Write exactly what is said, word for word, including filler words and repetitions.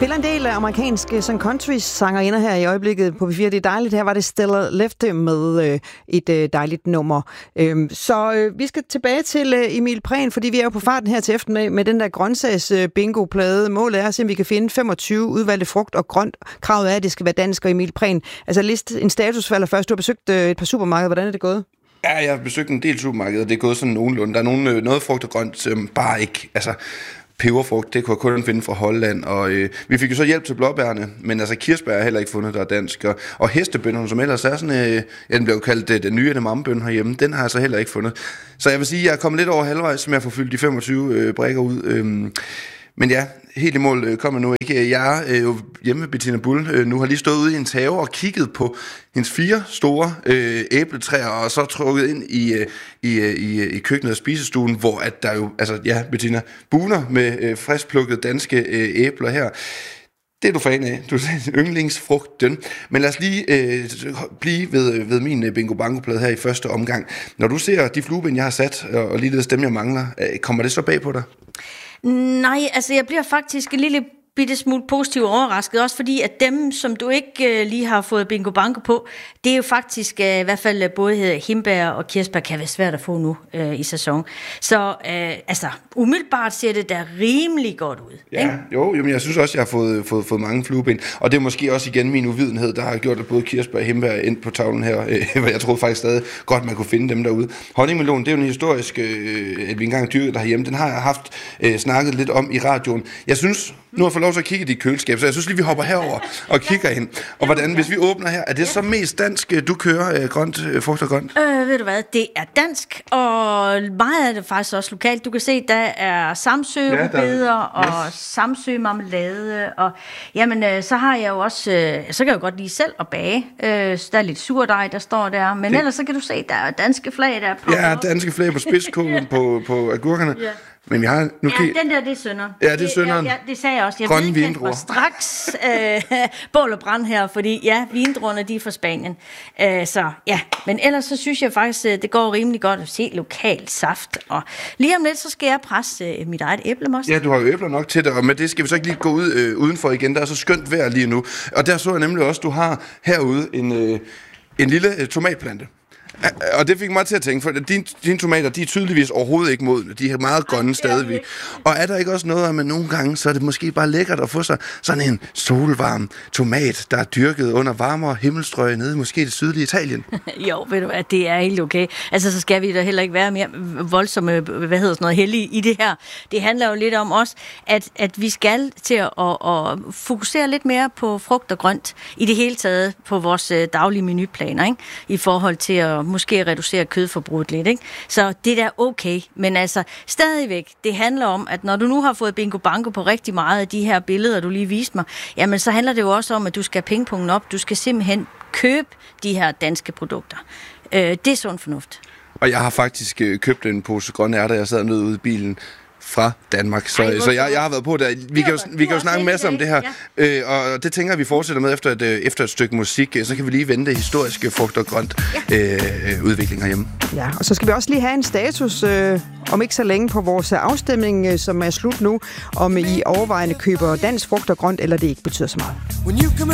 spiller en del af amerikanske sådan country-sangerinder her i øjeblikket på P fire. Det er dejligt. Her var det Stella Lefty med øh, et øh, dejligt nummer. Øhm, så øh, vi skal tilbage til øh, Emil Prehn, fordi vi er jo på farten her til eftermiddag med den der grøntsags-bingo-plade. Målet er at se, om vi kan finde femogtyve udvalgte frugt og grønt. Kravet er, at det skal være dansk og Emil Prehn. Altså list en status for først. Du har besøgt øh, et par supermarkeder. Hvordan er det gået? Ja, jeg har besøgt en del supermarkeder. Det er gået sådan nogenlunde. Der er nogen, noget frugt og grønt, som bare ikke... Altså, peberfrugt, det kunne jeg kun finde fra Holland, og øh, vi fik jo så hjælp til blåbærne, men altså kirsebær er heller ikke fundet, der er dansk, og, og hestebønnerne, som ellers er sådan, øh, ja, den blev jo kaldt øh, den nye edamamebønne herhjemme, den har jeg så heller ikke fundet. Så jeg vil sige, at jeg er kommet lidt over halvvejs, som jeg får fyldt de femogtyve øh, brækker ud. Øh, men ja, helt i mål øh, kommer nu ikke. Jeg er jo øh, hjemme med Bettina Bull, øh, nu har lige stået ude i en have og kigget på hendes fire store øh, æbletræer, og så trukket ind i, øh, i, øh, i, i køkkenet og spisestuen, hvor at der jo, altså ja, Bettina, buner med øh, friskplukket danske øh, æbler her. Det er du fan af. Du er yndlingsfrugten. Men lad os lige øh, blive ved, ved min bingo-bango-plade her i første omgang. Når du ser de flueben, jeg har sat, og ligeledes dem, jeg mangler, øh, kommer det så bag på dig? Nej, altså jeg bliver faktisk en lille bitte smule positivt overrasket, også fordi at dem, som du ikke øh, lige har fået bingo banko på, det er jo faktisk øh, i hvert fald både hindbær og kirsebær kan være svært at få nu øh, i sæson. Så øh, altså umiddelbart ser det da rimelig godt ud. Ja, ikke? jo, jo, men jeg synes også, jeg har fået, fået, fået mange flueben, og det er måske også igen min uvidenhed, der har gjort, at både kirsebær og hindbær ind på tavlen her, øh, hvor jeg troede faktisk stadig godt, man kunne finde dem derude. Honningmelon, det er jo en historisk, øh, at vi engang dyrkede derhjemme, den har jeg haft øh, snakket lidt om i radioen. Jeg synes, nu har jeg fået lov til at kigge i dit køleskab, så jeg synes lige, vi hopper herover og kigger ind. Og hvordan, hvis vi åbner her, er det så mest dansk, du kører øh, grønt, øh, frugt og grønt? Øh, ved du hvad, det er dansk, og meget af det faktisk også lokalt. Du kan se, der er Samsø-rubeder ja, og yes. Samsø-marmelade, og jamen, øh, så har jeg jo også, øh, så kan jeg jo godt lide selv at bage. Øh, der er lidt surdej, der står der, men det. Ellers så kan du se, der er danske flag der på. Ja, danske flag på spidskålen på, på agurkerne. Ja. Men vi har nu ja, den der, det er sønder. Ja, det er sønderen. Ja, ja, det sagde jeg også. Jeg Grønne vindruer. straks øh, bål og brand her, fordi ja, vindruerne, de er fra Spanien. Øh, så ja, men ellers så synes jeg faktisk, det går rimelig godt at se lokal saft. Og lige om lidt, så skal jeg presse øh, mit eget æblemos. Ja, du har jo æbler nok til det, og med det skal vi så ikke lige gå ud øh, udenfor igen. Der er så skønt vejr lige nu. Og der så jeg nemlig også, du har herude en, øh, en lille øh, tomatplante. Og det fik mig til at tænke, for dine, dine tomater, de er tydeligvis overhovedet ikke modne. De er meget grønne stadigvæk. Og er der ikke også noget, at man nogle gange, så er det måske bare lækkert at få sig sådan en solvarm tomat, der er dyrket under varmere himmelstrøg nede, måske det sydlige Italien? Jo, ved du hvad, det er helt okay. Altså, så skal vi da heller ikke være mere voldsomme, hvad hedder sådan noget, heldige i det her. Det handler jo lidt om os, at, at vi skal til at, at, at fokusere lidt mere på frugt og grønt i det hele taget på vores daglige menuplaner, ikke? I forhold til at måske reducere kødforbruget lidt, ikke? Så det er okay, men altså stadigvæk, det handler om, at når du nu har fået bingo banko på rigtig meget af de her billeder, du lige viste mig, jamen så handler det jo også om, at du skal have pengepunkten op, du skal simpelthen købe de her danske produkter. Øh, det er sund fornuft. Og jeg har faktisk øh, købt en pose grønne ærter, jeg sad nede ude i bilen, fra Danmark, så, Ej, så jeg, jeg har været på der. Vi kan jo, vi kan jo snakke masser om det her, ja. øh, og det tænker vi fortsætter med efter et, efter et stykke musik, så kan vi lige vente historiske frugt og grønt ja. øh, udvikling herhjemme. Ja, og så skal vi også lige have en status, øh, om ikke så længe på vores afstemning, øh, som er slut nu, om I overvejende køber dansk frugt og grønt, eller det ikke betyder så meget.